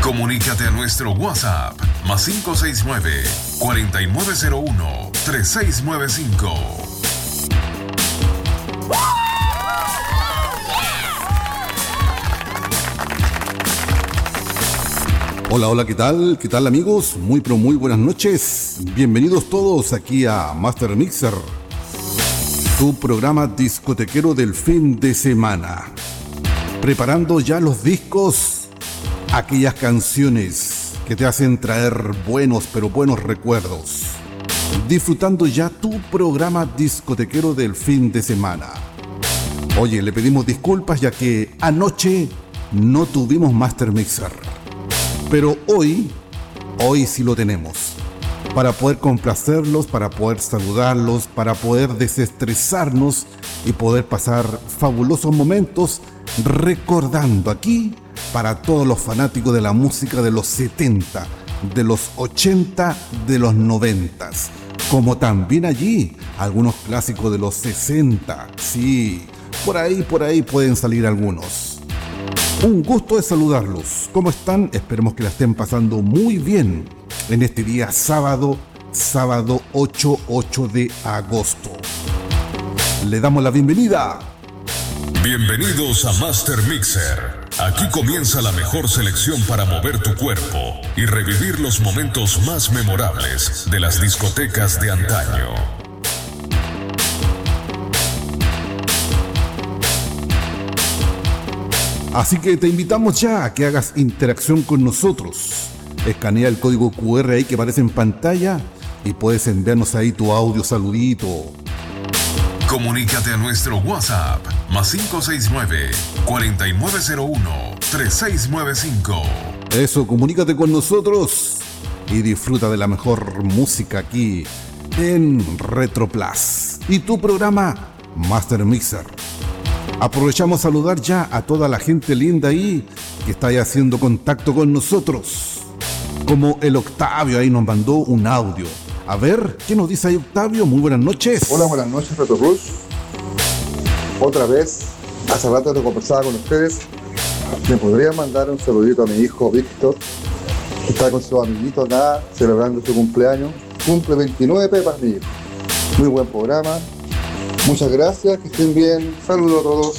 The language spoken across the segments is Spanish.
Comunícate a nuestro WhatsApp más 569-4901-3695. Hola, hola, ¿qué tal? ¿Qué tal, amigos? Muy buenas noches. Bienvenidos todos aquí a Master Mixer, tu programa discotequero del fin de semana. Preparando ya los discos, aquellas canciones que te hacen traer buenos recuerdos. Disfrutando ya tu programa discotequero del fin de semana. Oye, le pedimos disculpas ya que anoche no tuvimos Master Mixer. Pero hoy sí lo tenemos. Para poder complacerlos, para poder saludarlos, para poder desestresarnos y poder pasar fabulosos momentos recordando aquí para todos los fanáticos de la música de los 70, de los 80, de los 90, como también allí algunos clásicos de los 60. Sí, por ahí pueden salir algunos. Un gusto de saludarlos. ¿Cómo están? Esperemos que la estén pasando muy bien en este día sábado 8 de agosto. Le damos la bienvenida. Bienvenidos a Master Mixer. Aquí comienza la mejor selección para mover tu cuerpo y revivir los momentos más memorables de las discotecas de antaño. Así que te invitamos ya a que hagas interacción con nosotros. Escanea el código QR ahí que aparece en pantalla y puedes enviarnos ahí tu audio saludito. Comunícate a nuestro WhatsApp más 569-4901-3695. Eso, comunícate con nosotros y disfruta de la mejor música aquí en Retro Plus y tu programa Master Mixer. Aprovechamos a saludar ya a toda la gente linda ahí que está ahí haciendo contacto con nosotros. Como el Octavio ahí nos mandó un audio. A ver, ¿qué nos dice ahí Octavio? Muy buenas noches. Hola, buenas noches, Retro Plus. Otra vez, hace rato que conversaba con ustedes. ¿Me podría mandar un saludito a mi hijo Víctor, que está con sus amiguitos acá celebrando su cumpleaños? Cumple 29 pepas mi hijo. Muy buen programa. Muchas gracias, que estén bien. Saludos a todos.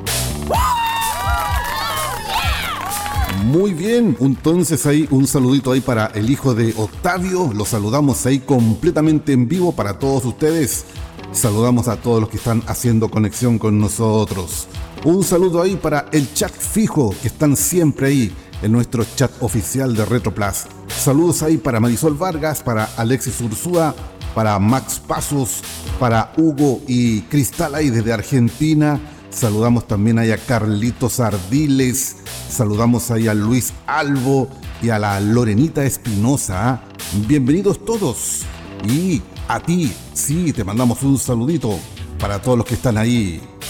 Muy bien, entonces ahí un saludito ahí para el hijo de Octavio. Lo saludamos ahí completamente en vivo para todos ustedes. Saludamos a todos los que están haciendo conexión con nosotros. Un saludo ahí para el chat fijo que están siempre ahí en nuestro chat oficial de Retro Plus. Saludos ahí para Marisol Vargas, para Alexis Ursúa, para Max Pasos, para Hugo y Cristal ahí desde Argentina. Saludamos también ahí a Carlitos Ardiles. Saludamos ahí a Luis Albo y a la Lorenita Espinosa. Bienvenidos todos. Y a ti, sí, te mandamos un saludito para todos los que están ahí.